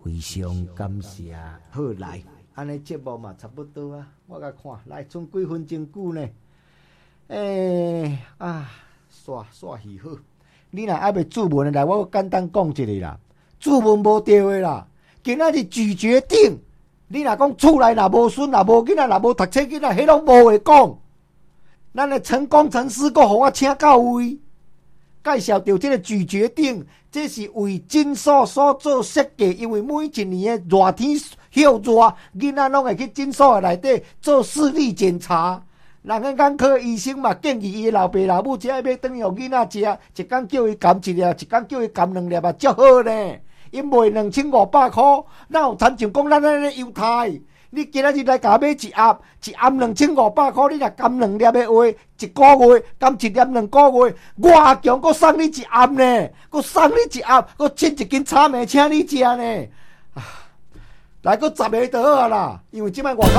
非常感谢。好来，安尼节目嘛差不多啊，我甲看来剩几分钟久呢？煞戏好。你若还袂注文的来，我简单讲一个啦。注文无对的啦，今仔日拒绝顶。你若讲厝内若无孙，若无囡仔，若无读册囡仔，迄拢无话讲。咱的陈工程师阁互我请到位，介绍到这个拒绝顶，这是为诊所所做设计，因为每一年的热天休热，囡仔拢会去诊所内底做视力检查。人个眼科医生嘛建议伊老爸老母只要要当互囡仔食，一工叫伊含一粒，一工叫伊含2粒啊，足好呢。因卖2500块，哪有参像讲咱安尼犹太？你今仔日来甲买一盒2500块，你若含2粒的话，一个月含1粒2个月，我强阁送你一盒呢，阁送你一盒，阁切1斤炒面请你食呢。来阁10个就好啊啦，因为即摆外口。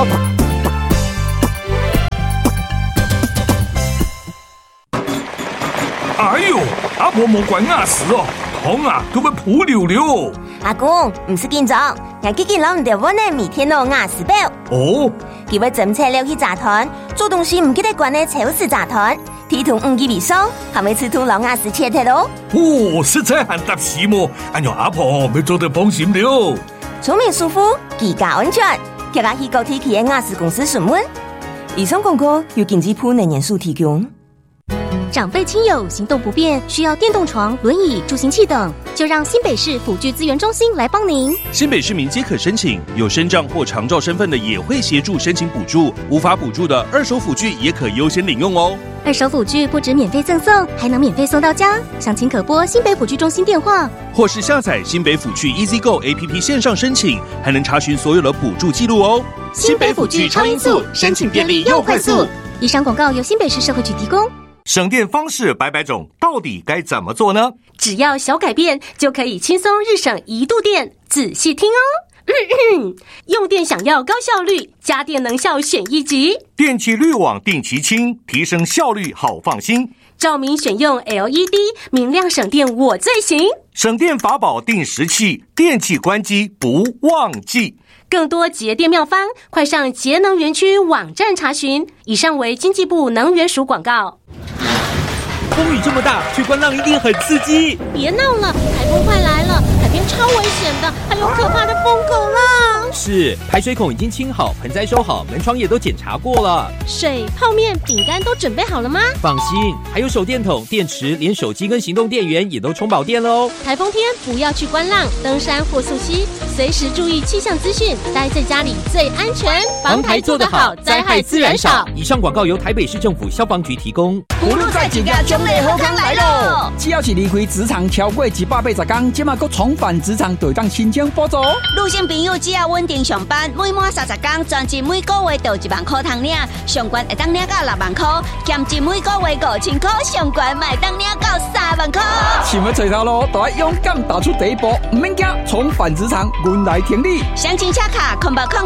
哎呦，阿婆莫怪牙齿哦，痛啊，都要扑溜溜。 阿公，唔是紧张，我最近攞唔到我的每天的牙齿表。 哦， 佢要侦测了去集团，做东西唔记得关的超市集团，体重5基以上，还没吃通老牙齿切脱咯。 哦，实在很踏实么？哎呦，阿婆要做得放心了。 聪明舒服，居家安全，叫我去高铁企业牙齿公司询问。以上广告由经济部能源署提供。 长辈亲友行动不便，需要电动床、轮椅、助行器等，就让新北市辅具资源中心来帮您。 新北市民皆可申请，有身障或长照身份的也会协助申请补助，无法补助的二手辅具也可优先领用哦。 二手辅具不止免费赠送，还能免费送到家。详情可拨新北辅具中心电话， 或是下载新北辅具 EasyGo APP 线上申请，还能查询所有的补助记录哦。 新北辅具超音速，申请便利又快速。以上广告由新北市社会局提供。 省电方式百百种，到底该怎么做呢？ 只要小改变，就可以轻松日省1度电。仔细听哦。用电想要高效率，家电能效选1级。 电器滤网定期清，提升效率好放心。 照明选用 LED， 明亮省电我最行。 省电法宝定时器，电器关机不忘记。 更多节电妙方，快上节能园区网站查询。以上为经济部能源署广告。 风雨这么大，去观浪一定很刺激。 别闹了，台风快来了，海边超危险的，还有可怕的疯狗浪。 是，排水孔已经清好，盆栽收好，门窗也都检查过了。 水、泡面、饼干都准备好了吗？ 放心，还有手电筒、电池，连手机跟行动电源也都充饱电了哦。 台风天不要去观浪、登山或溯溪，随时注意气象资讯，待在家里最安全。 防台做得好，灾害自然少。以上广告由台北市政府消防局提供。 葫芦在几家中类好康来咯！只要是离开职场超过180天，即马搁重返职场，就当申请补助。 女性朋友只要稳定上班，每满30天，专辑每个月就1万块通领，上悬会当领到6万块，兼职每个月5000块，上悬卖当领到3万块。 想要找头路，就要勇敢踏出第一步，唔免惊，重返职场，阮来挺你。 详情洽卡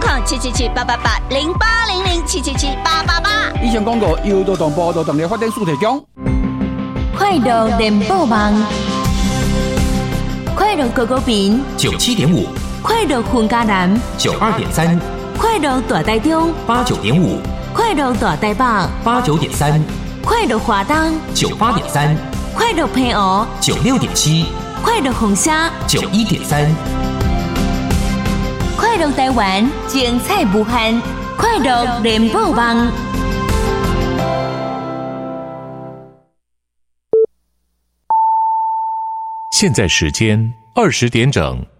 0800-777-888-0800-777-888。 以上广告由劳动部劳动力发展署提供。 快乐联播网，快乐狗狗饼 97.5， 快乐混家南 92.3， 快乐大台中 89.5， 快乐大台北 89.3， 快乐华东 98.3， 快乐平湖 96.7， 快乐红沙 91.3， 快乐台湾精彩无限，快乐联播网。 现在时间20点整。